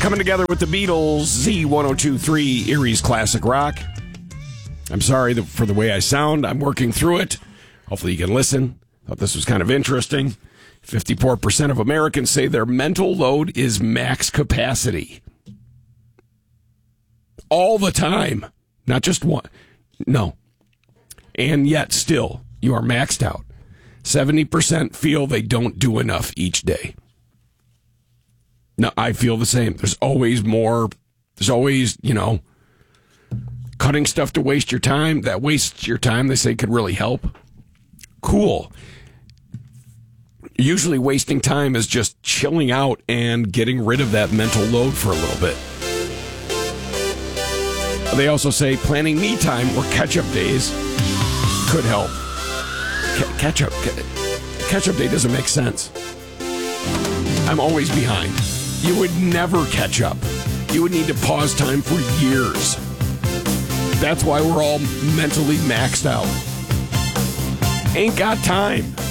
coming together with the Beatles, Z1023, Erie's Classic Rock. I'm sorry for the way I sound. I'm working through it. Hopefully you can listen. Thought this was kind of interesting. 54% of Americans say their mental load is max capacity. All the time. Not just one. No. And yet still, you are maxed out. 70% feel they don't do enough each day. No, I feel the same. There's always more. There's always, cutting stuff to waste your time. That wastes your time, they say, could really help. Cool. Usually wasting time is just chilling out and getting rid of that mental load for a little bit. They also say planning me time or catch-up days could help. Catch-up day doesn't make sense. I'm always behind. You would never catch up. You would need to pause time for years. That's why we're all mentally maxed out. Ain't got time.